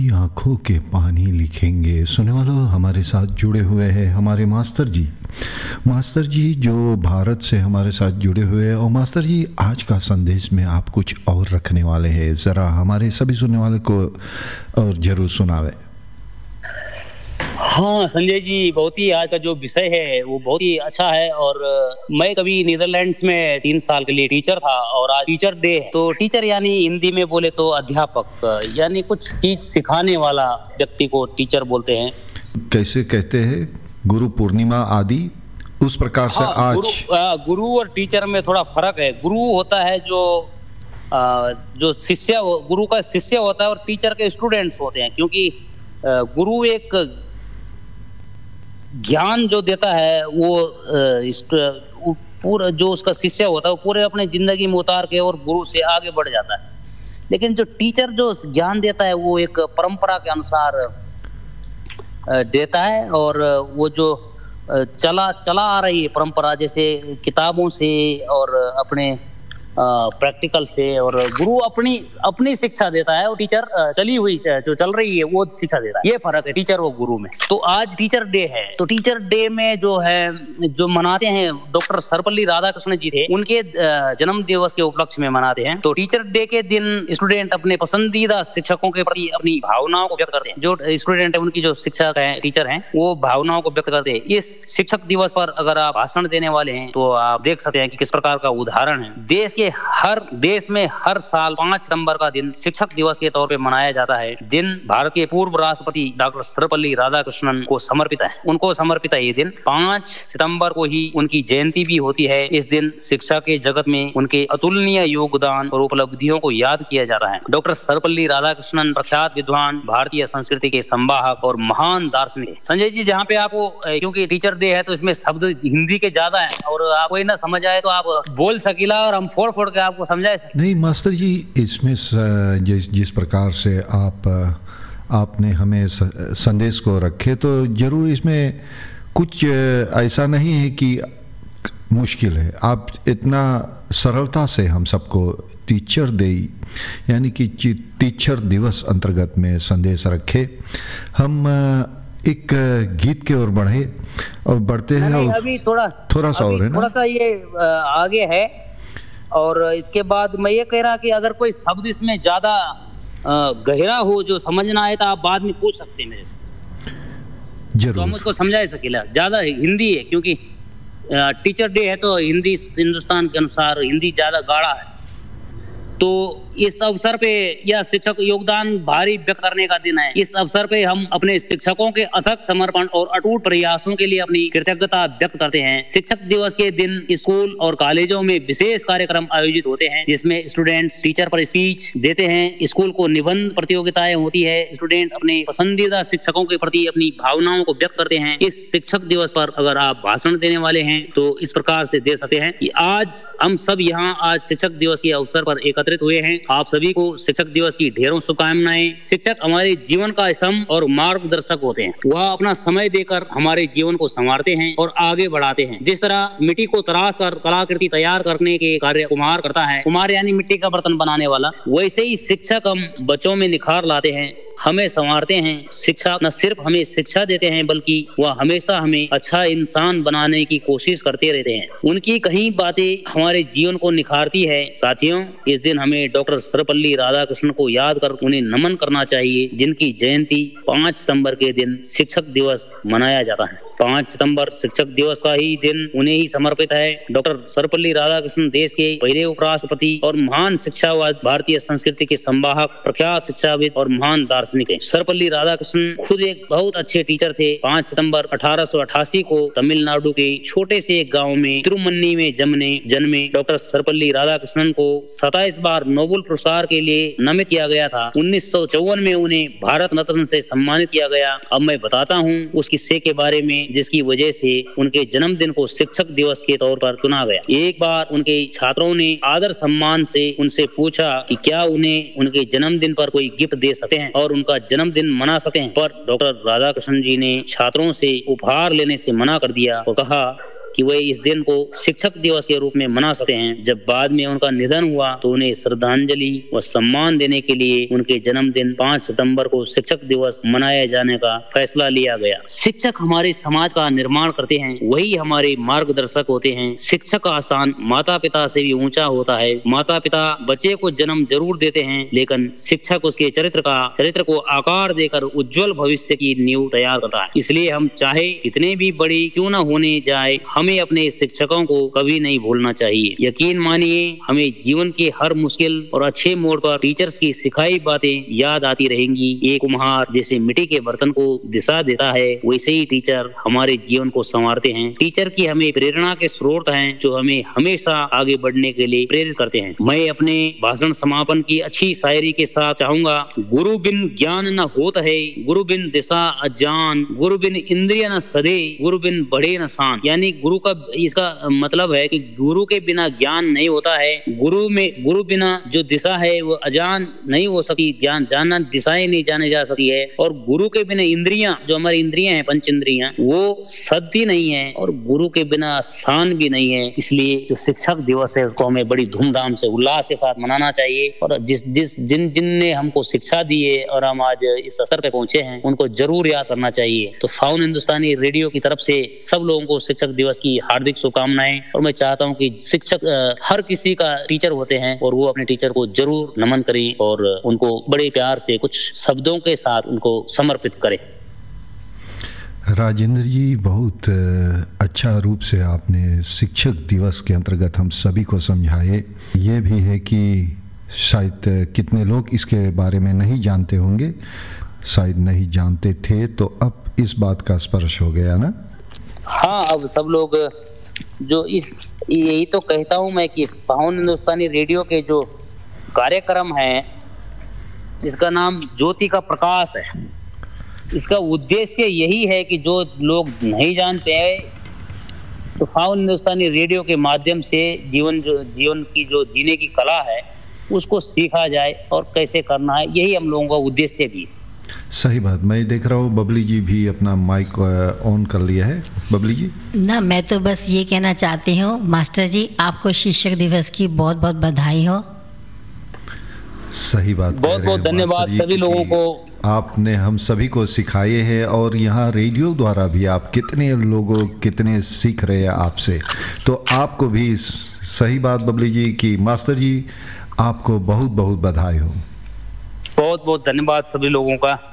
आंखों के पानी लिखेंगे। सुनने वालों, हमारे साथ जुड़े हुए हैं हमारे मास्टर जी जो भारत से हमारे साथ जुड़े हुए हैं। और मास्टर जी, आज का संदेश में आप कुछ और रखने वाले हैं, ज़रा हमारे सभी सुनने वाले को और ज़रूर सुनावे। हाँ संजय जी, बहुत ही आज का जो विषय है वो बहुत ही अच्छा है। और मैं कभी नीदरलैंड्स में 3 साल के लिए टीचर था और आज टीचर डे है। तो टीचर यानी हिंदी में बोले तो अध्यापक, यानी कुछ चीज सिखाने वाला व्यक्ति को टीचर बोलते हैं। कैसे कहते हैं, गुरु पूर्णिमा आदि उस प्रकार से आज गुरु और टीचर में थोड़ा फर्क है। गुरु होता है जो शिष्य, गुरु का शिष्य होता है, और टीचर के स्टूडेंट्स होते हैं। क्योंकि गुरु एक ज्ञान जो देता है वो पूरा जो उसका शिष्य होता है वो पूरे अपने जिंदगी में उतार के और गुरु से आगे बढ़ जाता है। लेकिन जो टीचर जो ज्ञान देता है वो एक परंपरा के अनुसार देता है। और वो जो चला आ रही है परंपरा, जैसे किताबों से और अपने प्रैक्टिकल से, और गुरु अपनी शिक्षा देता है और टीचर चली हुई जो चल रही है वो शिक्षा देता है। ये फर्क है टीचर और गुरु में। तो आज टीचर डे है, तो टीचर डे में जो मनाते हैं, डॉक्टर सर्वपल्ली राधाकृष्णन जी थे, उनके जन्म दिवस के उपलक्ष्य में मनाते हैं। तो टीचर डे के दिन स्टूडेंट अपने पसंदीदा शिक्षकों के प्रति अपनी भावनाओं को व्यक्त करते हैं। जो स्टूडेंट है उनकी जो शिक्षक है, टीचर है, वो भावनाओं को व्यक्त करते हैं। इस शिक्षक दिवस पर अगर आप भाषण देने वाले हैं तो आप देख सकते हैं कि किस प्रकार का उदाहरण है। देश में हर साल 5 सितंबर का दिन शिक्षक दिवस के तौर पे मनाया जाता है। दिन भारत के पूर्व राष्ट्रपति डॉक्टर सर्वपल्ली राधाकृष्णन को समर्पित है। उनको समर्पित है ये दिन। 5 सितंबर को ही उनकी जयंती भी होती है। इस दिन शिक्षा के जगत में उनके अतुलनीय योगदान और उपलब्धियों को याद किया जा रहा है। डॉक्टर सर्वपल्ली राधाकृष्णन प्रख्यात विद्वान, भारतीय संस्कृति के संवाहक और महान दार्शनिक। संजय जी, जहाँ पे आपको, क्योंकि टीचर डे है तो इसमें शब्द हिंदी के ज्यादा है, और आपको ना समझ आए तो आप बोल सकीला और हम फोड़ के आपको समझाए। नहीं मास्टर जी, इसमें जिस प्रकार से आपने हमें संदेश को रखे, तो जरूर इसमें कुछ ऐसा नहीं है कि मुश्किल है। आप इतना सरलता से हम सबको टीचर डे यानी कि टीचर दिवस अंतर्गत में संदेश रखे। हम एक गीत के ओर बढ़े और बढ़ते हैं। अभी थोड़ा सा और है ना, थोड़ा सा ये आगे है। और इसके बाद मैं ये कह रहा कि अगर कोई शब्द इसमें ज्यादा गहरा हो जो समझना है तो आप बाद में पूछ सकते हैं मेरे से, जरूर, तो हम उसको समझा सकेला। ज्यादा हिंदी है क्योंकि टीचर डे है, तो हिंदी हिंदुस्तान के अनुसार हिंदी ज्यादा गाढ़ा है। तो इस अवसर पे यह शिक्षक योगदान भारी व्यक्त करने का दिन है। इस अवसर पे हम अपने शिक्षकों के अथक समर्पण और अटूट प्रयासों के लिए अपनी कृतज्ञता व्यक्त करते हैं। शिक्षक दिवस के दिन स्कूल और कॉलेजों में विशेष कार्यक्रम आयोजित होते हैं, जिसमें स्टूडेंट्स टीचर पर स्पीच देते हैं। स्कूल को निबंध प्रतियोगिताएं होती है। स्टूडेंट अपने पसंदीदा शिक्षकों के प्रति अपनी भावनाओं को व्यक्त करते हैं। इस शिक्षक दिवस पर अगर आप भाषण देने वाले हैं तो इस प्रकार से दे सकते हैं कि आज हम सब यहाँ आज शिक्षक दिवस के अवसर पर एकत्रित हुए हैं। आप सभी को शिक्षक दिवस की ढेरों शुभकामनाएं। शिक्षक हमारे जीवन का स्तंभ और मार्गदर्शक होते हैं। वह अपना समय देकर हमारे जीवन को संवारते हैं और आगे बढ़ाते हैं। जिस तरह मिट्टी को तराश कर कलाकृति तैयार करने के कार्य कुम्हार करता है, कुम्हार यानी मिट्टी का बर्तन बनाने वाला, वैसे ही शिक्षक हम बच्चों में निखार लाते हैं, हमें संवारते हैं। शिक्षा न सिर्फ हमें शिक्षा देते हैं बल्कि वह हमेशा हमें अच्छा इंसान बनाने की कोशिश करते रहते हैं। उनकी कई बातें हमारे जीवन को निखारती है। साथियों, इस दिन हमें डॉक्टर सर्वपल्ली राधाकृष्णन को याद कर उन्हें नमन करना चाहिए, जिनकी जयंती 5 सितंबर के दिन शिक्षक दिवस मनाया जाता है। 5 सितंबर शिक्षक दिवस का ही दिन उन्हें ही समर्पित है। डॉक्टर सर्वपल्ली राधाकृष्णन देश के पहले उपराष्ट्रपति और महान शिक्षाविद, भारतीय संस्कृति के संवाहक, प्रख्यात शिक्षाविद और महान दार्शनिक है। सर्वपल्ली राधाकृष्णन खुद एक बहुत अच्छे टीचर थे। 5 सितंबर 1888 को तमिलनाडु के छोटे से एक गांव में तिरुमन्नी में जन्मे डॉक्टर सर्वपल्ली राधाकृष्णन को 27 बार नोबेल पुरस्कार के लिए नामित किया गया था। 1954 में उन्हें भारत रत्न से सम्मानित किया गया। अब मैं बताता हूँ उस किस्से के बारे में जिसकी वजह से उनके जन्मदिन को शिक्षक दिवस के तौर पर चुना गया। एक बार उनके छात्रों ने आदर सम्मान से उनसे पूछा कि क्या उन्हें उनके जन्मदिन पर कोई गिफ्ट दे सकते हैं और उनका जन्मदिन मना सकें, पर डॉक्टर राधाकृष्णन जी ने छात्रों से उपहार लेने से मना कर दिया और कहा कि वे इस दिन को शिक्षक दिवस के रूप में मना सकते हैं। जब बाद में उनका निधन हुआ तो उन्हें श्रद्धांजलि व सम्मान देने के लिए उनके जन्मदिन 5 सितंबर को शिक्षक दिवस मनाए जाने का फैसला लिया गया। शिक्षक हमारे समाज का निर्माण करते हैं, वही हमारे मार्गदर्शक होते हैं। शिक्षक का स्थान माता पिता से भी ऊंचा होता है। माता पिता बच्चे को जन्म जरूर देते हैं, लेकिन शिक्षक उसके चरित्र को आकार देकर उज्जवल भविष्य की नींव तैयार करता है। इसलिए हम चाहे कितने भी बड़ी क्यों न होने जाए, हमें अपने शिक्षकों को कभी नहीं भूलना चाहिए। यकीन मानिए, हमें जीवन के हर मुश्किल और अच्छे मोड़ पर टीचर्स की सिखाई बातें याद आती रहेंगी। एक कुम्हार जैसे मिट्टी के बर्तन को दिशा देता है, वैसे ही टीचर हमारे जीवन को संवारते हैं। टीचर की हमें प्रेरणा के स्रोत हैं, जो हमें हमेशा आगे बढ़ने के लिए प्रेरित करते हैं। मैं अपने भाषण समापन की अच्छी शायरी के साथ चाहूंगा, गुरु बिन ज्ञान न होत है, गुरु बिन दिशा अजान, गुरु बिन इंद्रिय न सदे, गुरु बिन बढ़े न शान। यानी गुरु का इसका मतलब है कि गुरु के बिना ज्ञान नहीं होता है, गुरु बिना जो दिशा है वो अजान नहीं हो सकती, ज्ञान जानना दिशाएं नहीं जाने जा सकती है, और गुरु के बिना इंद्रियां, जो हमारी इंद्रियां हैं, पंच इंद्रियां, वो सदती नहीं है, और गुरु के बिना शान भी नहीं है। इसलिए जो शिक्षक दिवस है उसको हमें बड़ी धूमधाम से उल्लास के साथ मनाना चाहिए, और जिनने हमको शिक्षा दी है और हम आज इस स्तर पे पहुंचे हैं, उनको जरूर याद करना चाहिए। तो फाउन हिंदुस्तानी रेडियो की तरफ से सब लोगों को शिक्षक दिवस की हार्दिक शुभकामनाएं, और मैं चाहता हूं कि शिक्षक हर किसी का टीचर होते हैं, और वो अपने टीचर को जरूर नमन करें और उनको बड़े प्यार से कुछ शब्दों के साथ उनको समर्पित करें। राजेंद्र जी, बहुत अच्छा रूप से आपने शिक्षक दिवस के अंतर्गत हम सभी को समझाए। ये भी है कि शायद कितने लोग इसके बारे में नहीं जानते होंगे, शायद नहीं जानते थे, तो अब इस बात का स्पर्श हो गया ना। हाँ, अब सब लोग जो यही तो कहता हूँ मैं कि फाउन हिंदुस्तानी रेडियो के जो कार्यक्रम है, इसका नाम ज्योति का प्रकाश है। इसका उद्देश्य यही है कि जो लोग नहीं जानते हैं, तो फाउन हिंदुस्तानी रेडियो के माध्यम से जीवन की जो जीने की कला है उसको सीखा जाए और कैसे करना है, यही हम लोगों का उद्देश्य भी है। सही बात। मैं देख रहा हूँ बबली जी भी अपना माइक ऑन कर लिया है। बबली जी ना, मैं तो बस ये कहना चाहती हूँ मास्टर जी, आपको शिक्षक दिवस की बहुत बहुत बधाई हो। सही बात, बहुत बहुत धन्यवाद सभी लोगों को। आपने हम सभी को सिखाए हैं, और यहाँ रेडियो द्वारा भी आप कितने सीख रहे हैं आपसे, तो आपको भी सही बात बबली जी की मास्टर जी आपको बहुत बहुत बधाई हो। बहुत बहुत धन्यवाद सभी लोगों का।